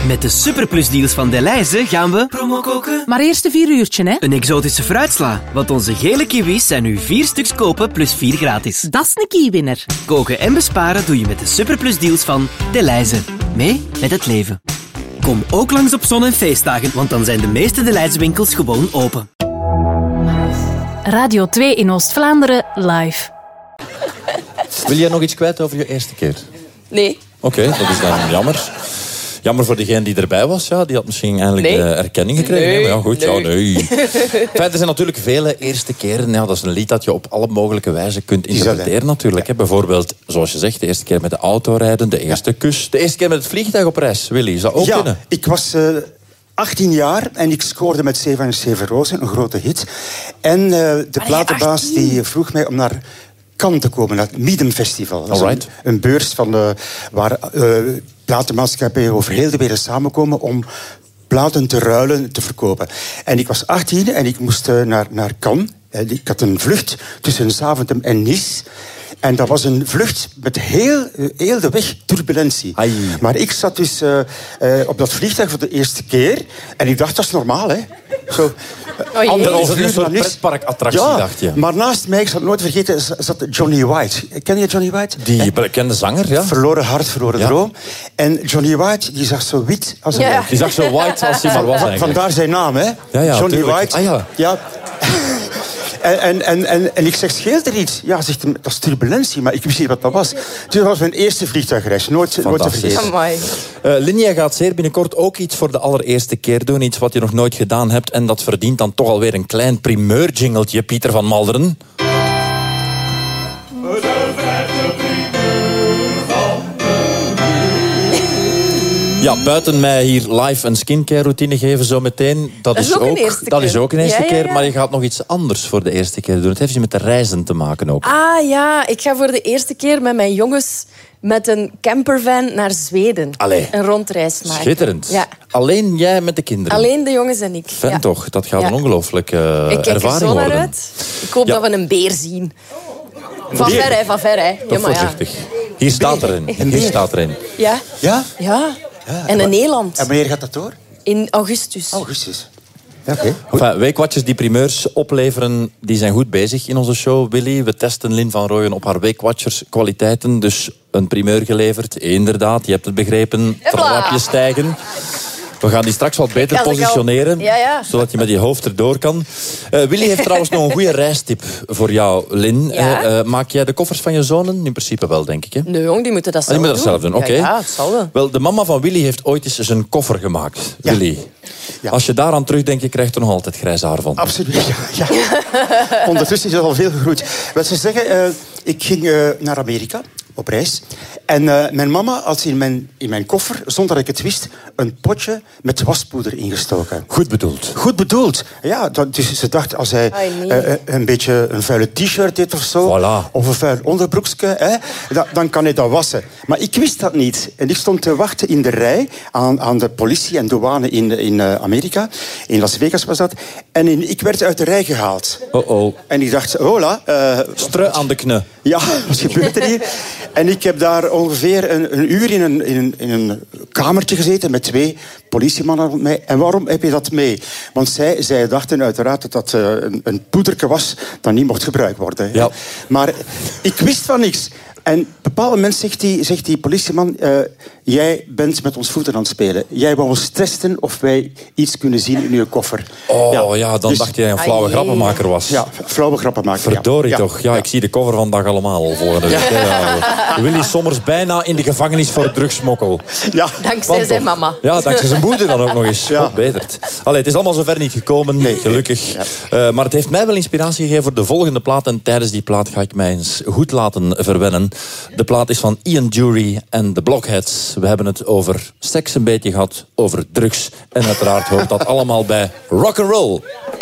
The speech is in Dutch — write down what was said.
Met de superplusdeals van Delhaize gaan we promo koken. Maar eerst de 4 uurtje, hè? Een exotische fruitsla, want onze gele kiwis zijn nu 4 stuks kopen plus 4 gratis. Dat is een kiewinner. Koken en besparen doe je met de superplusdeals van Delhaize. Mee met het leven. Kom ook langs op zon- en feestdagen, want dan zijn de meeste Delhaize winkels gewoon open. Radio 2 in Oost-Vlaanderen, live. Wil jij nog iets kwijt over je eerste keer? Nee. Oké, dat is dan jammer. Jammer voor degene die erbij was. Ja, die had misschien eindelijk erkenning gekregen. Nee. Maar ja, goed. Nee. Ja, nee. Feit, er zijn natuurlijk vele eerste keren. Ja, dat is een lied dat je op alle mogelijke wijze kunt interpreteren natuurlijk. Hè. Bijvoorbeeld, zoals je zegt, de eerste keer met de auto rijden, de eerste kus. De eerste keer met het vliegtuig op reis, Willy. Zou ook kunnen? Ik was 18 jaar en ik scoorde met 7 en 7 rozen, een grote hit. En de platenbaas die vroeg mij om naar Cannes te komen, naar het Midem Festival. Dat is een beurs van waar platenmaatschappijen over heel de wereld samenkomen om platen te ruilen, te verkopen. En ik was 18 en ik moest naar Cannes. Ik had een vlucht tussen Zaventem en Nice. En dat was een vlucht met heel de weg turbulentie. Ai. Maar ik zat dus op dat vliegtuig voor de eerste keer. En ik dacht, dat is normaal, hè. Zo, Anderhalf uur soort pretparkattractie, dacht je. Maar naast mij, ik zal het nooit vergeten, zat Johnny White. Ken je Johnny White? Die bekende zanger, ja. Verloren hart, verloren droom. En Johnny White, die zag zo wit als een berg. Die zag zo white als hij maar was eigenlijk. Vandaar zijn naam, hè. Ja, Johnny tuurlijk. White. Ja. En ik zeg, scheelt er iets? Ja, zegt hem, dat is turbulentie, maar ik wist niet wat dat was. Dus dat was mijn eerste vliegtuigreis, nooit te vergeten. Amai. Linja gaat zeer binnenkort ook iets voor de allereerste keer doen. Iets wat je nog nooit gedaan hebt. En dat verdient dan toch alweer een klein primeur-jingeltje, Pieter van Malderen. Ja, buiten mij hier live een skincare routine geven zo meteen. Dat is ook een eerste keer. Maar je gaat nog iets anders voor de eerste keer doen. Het heeft met de reizen te maken ook. Ah ja, ik ga voor de eerste keer met mijn jongens met een campervan naar Zweden. Allee. Een rondreis maken. Schitterend. Ja. Alleen jij met de kinderen? Alleen de jongens en ik. Fijn toch? Dat gaat een ongelooflijke ik kijk ervaring er zo worden. naar uit. Ik hoop dat we een beer zien. Van ver, hè. Toch voorzichtig. Hier staat erin. Ja? Ja? Ja. En een eland. En wanneer gaat dat door? In augustus. Augustus. Ja, oké. Enfin, weekwatchers die primeurs opleveren, die zijn goed bezig in onze show, Willy. We testen Lin van Rooyen op haar weekwatchers kwaliteiten. Dus een primeur geleverd. Inderdaad, je hebt het begrepen. Trapjes stijgen. We gaan die straks wat beter positioneren, zodat je met je hoofd erdoor kan. Willy heeft trouwens nog een goede reistip voor jou, Lin. Ja? Maak jij de koffers van je zonen? In principe wel, denk ik. Hè? Nee, jong, die moeten dat zelf doen. Die moeten dat zelf doen, oké. Ja, het zal wel. Wel, de mama van Willy heeft ooit eens een koffer gemaakt, Willy. Ja. Als je daaraan terugdenkt, je krijgt er nog altijd grijs haar van. Absoluut, ja. Ondertussen is het al veel gegroeid. Wat ze zeggen, ik ging naar Amerika op reis. En mijn mama had in mijn koffer, zonder dat ik het wist, een potje met waspoeder ingestoken. Goed bedoeld. Goed bedoeld. Ja, dus ze dacht, als hij een beetje een vuile t-shirt heeft of zo, of een vuil onderbroekje, dan kan hij dat wassen. Maar ik wist dat niet. En ik stond te wachten in de rij aan de politie en douane in Amerika. In Las Vegas was dat. En ik werd uit de rij gehaald. En ik dacht, hola. Stru aan de kne. Ja, wat gebeurt er hier? En ik heb daar ongeveer een uur in een kamertje gezeten met 2 politiemannen rond mij. En waarom heb je dat mee? Want zij dachten uiteraard dat dat een poederke was dat niet mocht gebruikt worden. Ja. Maar ik wist van niks. En op een bepaald moment zegt die politieman, jij bent met ons voeten aan het spelen. Jij wou ons testen of wij iets kunnen zien in uw koffer. Dan dus, dacht jij een flauwe grappenmaker was. Ja, flauwe grappenmaker. Verdorie toch. Ja, ik zie de cover vandaag allemaal volgende week. Ja. Willy Sommers bijna in de gevangenis voor drugsmokkel. Ja. Dankzij zijn mama. Ja, dankzij zijn moeder dan ook nog eens. Ja. Betert. Allee, het is allemaal zover niet gekomen, gelukkig. Ja. Maar het heeft mij wel inspiratie gegeven voor de volgende plaat. En tijdens die plaat ga ik mij eens goed laten verwennen. De plaat is van Ian Dury en The Blockheads. We hebben het over seks een beetje gehad, over drugs. En uiteraard hoort dat allemaal bij rock'n'roll.